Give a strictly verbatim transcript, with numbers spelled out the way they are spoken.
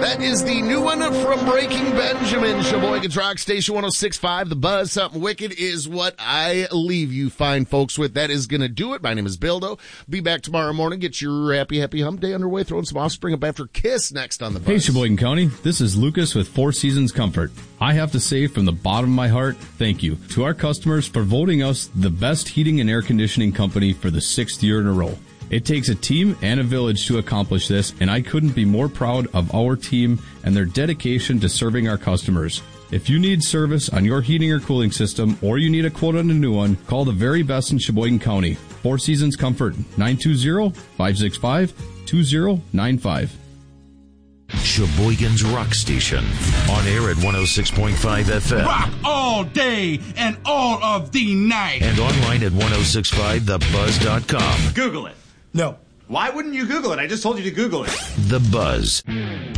That is the new one from Breaking Benjamin. Sheboygan's Rock Station one oh six point five. The Buzz. Something Wicked is what I leave you fine folks with. That is going to do it. My name is Bildo. Be back tomorrow morning. Get your happy, happy hump day underway. Throwing some offspring up after Kiss next on the Buzz. Hey, Sheboygan County. This is Lucas with Four Seasons Comfort. I have to say from the bottom of my heart, thank you to our customers for voting us the best heating and air conditioning company for the sixth year in a row. It takes a team and a village to accomplish this, and I couldn't be more proud of our team and their dedication to serving our customers. If you need service on your heating or cooling system, or you need a quote on a new one, call the very best in Sheboygan County. Four Seasons Comfort, nine two zero, five six five, two zero nine five. Sheboygan's Rock Station, on air at one oh six point five F M. Rock all day and all of the night. And online at ten sixty-five the buzz dot com. Google it. No. Why wouldn't you Google it? I just told you to Google it. The Buzz.